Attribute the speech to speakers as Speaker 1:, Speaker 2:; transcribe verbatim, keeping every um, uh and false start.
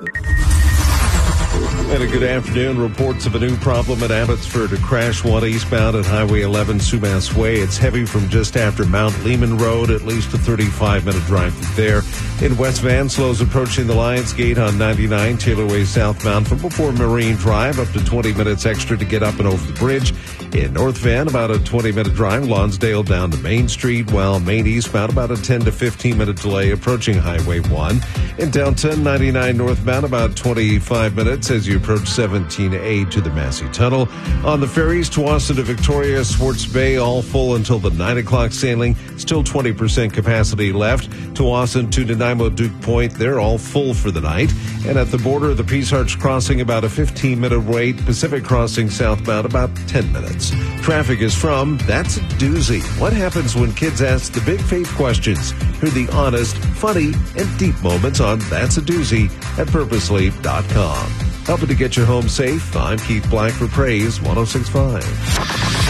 Speaker 1: And a good afternoon. Reports of a new problem at Abbotsford. A crash one eastbound at Highway eleven, Sumas Way. It's heavy from just after Mount Lehman Road, at least a thirty-five minute drive from there. In West Van, slows approaching the Lions Gate on ninety-nine, Taylor Way southbound from before Marine Drive, up to twenty minutes extra to get up and over the bridge. In North Van, about a twenty minute drive, Lonsdale down to Main Street, while Main eastbound, about a ten to fifteen minute delay approaching Highway one. In Downton, ninety-nine northbound, about twenty-five minutes as you approach seventeen A to the Massey Tunnel. On the ferries, Tsawwassen to Victoria, Swartz Bay, all full until the nine o'clock sailing. Still twenty percent capacity left. Tsawwassen to Nanaimo Duke Point, they're all full for the night. And at the border, the Peace Arch Crossing, about a fifteen minute wait. Pacific Crossing southbound, about ten minutes. Traffic is from That's a Doozy. What happens when kids ask the big faith questions? Hear the honest, funny, and deep moments on That's a Doozy at purposely dot com. Helping to get you home safe, I'm Keith Black for Praise one oh six point five.